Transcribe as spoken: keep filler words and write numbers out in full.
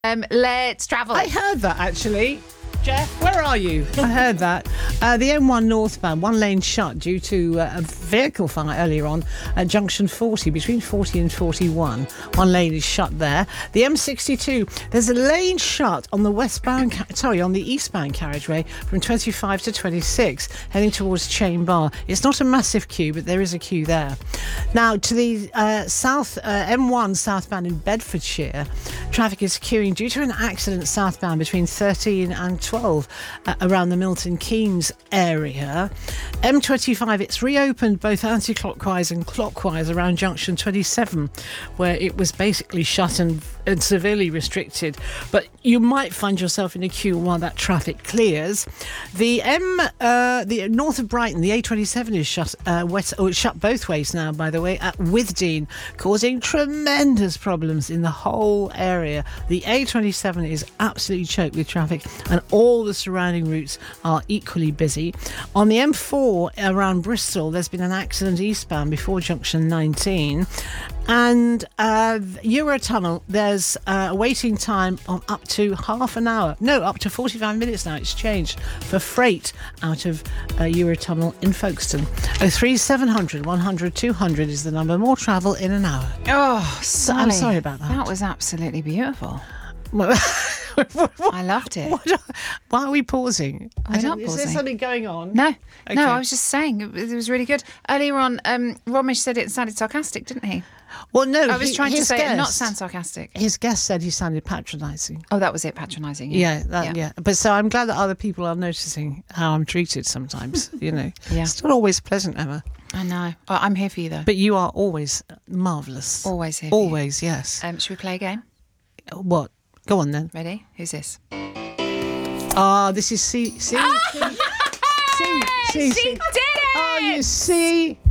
Um, let's travel. I heard that, actually. Jeff, where are you? I heard that. Uh, the M one northbound, one lane shut due to uh, a vehicle fire earlier on at junction forty, between forty and forty-one. One lane is shut there. The M sixty-two, there's a lane shut on the westbound, ca- sorry, on the eastbound carriageway from twenty-five to twenty-six, heading towards Chain Bar. It's not a massive queue, but there is a queue there. Now, to the uh, south, uh, M one southbound in Bedfordshire, traffic is queuing due to an accident southbound between thirteen and twelve uh, around the Milton Keynes area. M twenty-five, it's reopened both anti-clockwise and clockwise around junction twenty-seven, where it was basically shut and, and severely restricted. But you might find yourself in a queue while that traffic clears. The M, uh, the north of Brighton, the A twenty-seven is shut. Uh, west, oh, it's shut both ways now, by the way, at Withdean, causing tremendous problems in the whole area. The A twenty-seven is absolutely choked with traffic, and all the surrounding routes are equally busy. On the M four around Bristol, there's been an accident eastbound before junction nineteen. And uh, Eurotunnel, there's uh, a waiting time of up to half an hour. No, up to forty-five minutes now. It's changed for freight out of uh, Eurotunnel in Folkestone. oh three seven hundred, one hundred, two hundred is the number. More travel in an hour. Oh, So, I'm sorry about that. That was absolutely beautiful. Well, I loved it. What, why are we pausing? We're I don't- not Is there pausing. something going on? No, Okay. no, I was just saying it was, it was really good. Earlier on, um, Romish said it sounded sarcastic, didn't he? Well, no. I was he- trying to his say it not guest- sound sarcastic. His guest said he sounded patronising. Oh, that was it, patronising. Yeah, that, yeah. But so I'm glad that other people are noticing how I'm treated sometimes, you know. Yeah. It's not always pleasant, Emma. I know. Oh, I'm here for you, though. But you are always marvellous. Always here for you. Always, yes. Um, should we play a game? What? Go on then. Ready? Who's this? Ah, this is C. C. C. C. C. She did it! Oh, you see.